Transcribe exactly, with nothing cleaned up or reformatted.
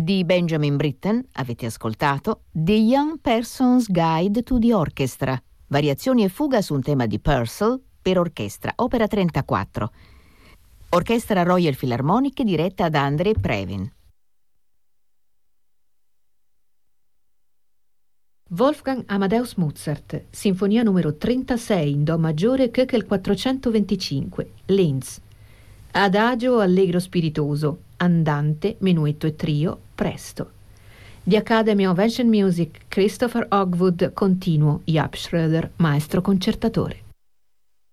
Di Benjamin Britten avete ascoltato The Young Person's Guide to the Orchestra, variazioni e fuga su un tema di Purcell per orchestra, opera trentaquattro. Orchestra Royal Philharmonic diretta da André Previn. Wolfgang Amadeus Mozart, Sinfonia numero trentasei in Do maggiore Köchel quattrocentoventicinque, Linz. Adagio allegro spiritoso, andante, menuetto e trio, presto. The Academy of Ancient Music, Christopher Hogwood, continuo, Jaap Schroeder, maestro concertatore.